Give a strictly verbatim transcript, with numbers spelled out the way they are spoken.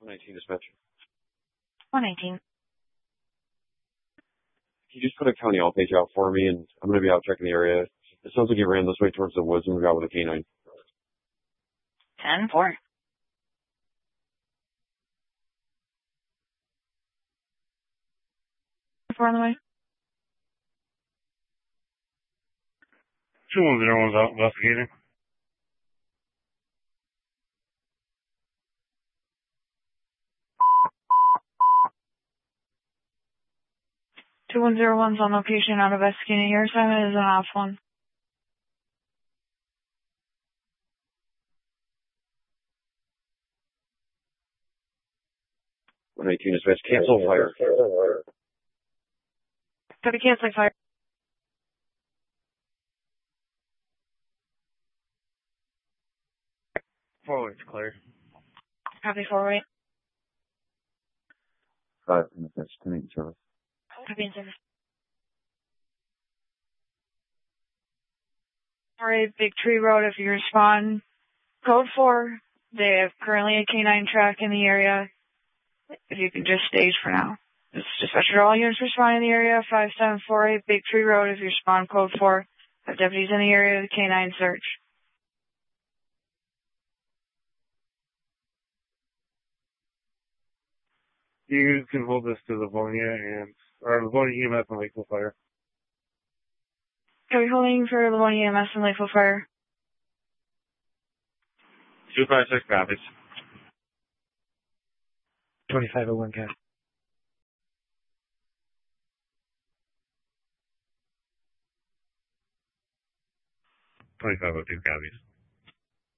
one nineteen dispatch. one nineteen. Can you just put a county all page out for me, and I'm going to be out checking the area. It sounds like you ran this way towards the woods and we got with a canine. ten four. Four on the way. two one zero one's out investigating. two one zero one's on location out of investigating. Your assignment is an off one. one nineteen dispatch, cancel fire. Gotta cancel fire. Forward's clear. Copy forward. Five dispatch, ten eight service. Copy in service. Alright, Big Tree Road, if you respond, code four. They have currently a canine track in the area. If you can just stage for now. Just dispatcher, all units respond in the area, five seven four eight Big Tree Road, if you respond, code four. Have deputies in the area, the canine search. You can hold this to Livonia and, or Livonia E M S and Lakeville Fire. Are we holding for Livonia E M S and Lakeville Fire? two five six copies. twenty-five oh one cat. twenty-five oh two copies.